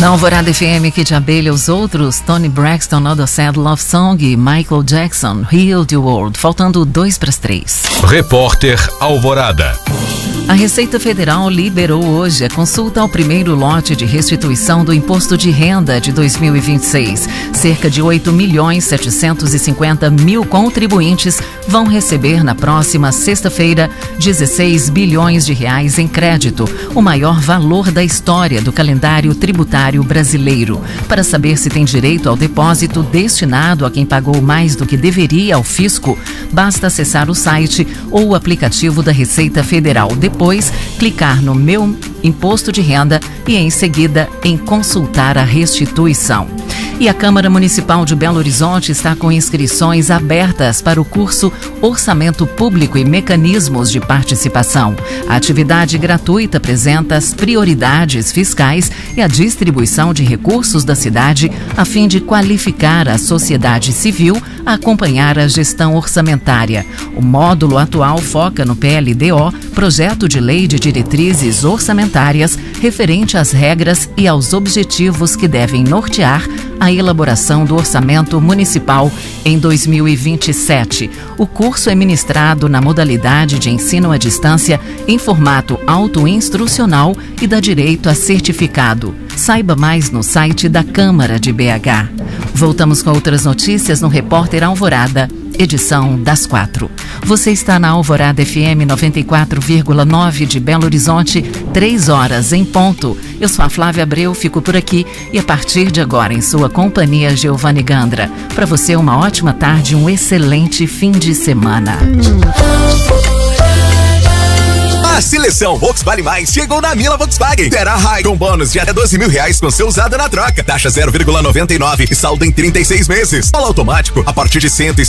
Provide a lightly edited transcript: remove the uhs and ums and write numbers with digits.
Na Alvorada FM, que de abelha os outros, Toni Braxton, Another Sad Love Song, Michael Jackson, Heal the World, faltando 2 para as 3. Repórter Alvorada. A Receita Federal liberou hoje a consulta ao primeiro lote de restituição do Imposto de Renda de 2026. Cerca de 8.750.000 contribuintes vão receber na próxima sexta-feira 16 bilhões de reais em crédito, o maior valor da história do calendário tributário brasileiro. Para saber se tem direito ao depósito destinado a quem pagou mais do que deveria ao fisco, basta acessar o site ou o aplicativo da Receita Federal. Depois, clicar no Meu Imposto de Renda e, em seguida, em Consultar a Restituição. E a Câmara Municipal de Belo Horizonte está com inscrições abertas para o curso Orçamento Público e Mecanismos de Participação. A atividade gratuita apresenta as prioridades fiscais e a distribuição de recursos da cidade a fim de qualificar a sociedade civil a acompanhar a gestão orçamentária. O módulo atual foca no PLDO, Projeto de Lei de Diretrizes Orçamentárias, referente às regras e aos objetivos que devem nortear a elaboração do orçamento municipal em 2027. O curso é ministrado na modalidade de ensino à distância em formato autoinstrucional e dá direito a certificado. Saiba mais no site da Câmara de BH. Voltamos com outras notícias no Repórter Alvorada, edição das 4. Você está na Alvorada FM 94,9 de Belo Horizonte, 3 horas em ponto. Eu sou a Flávia Abreu, fico por aqui e a partir de agora em sua companhia, Giovanni Gandra. Para você uma ótima tarde e um excelente fim de semana. A seleção Volkswagen Mais chegou na Mila Volkswagen. Terá High com bônus de até 12 mil reais com seu usado na troca. Taxa 0,99 e saldo em 36 meses. Polo automático a partir de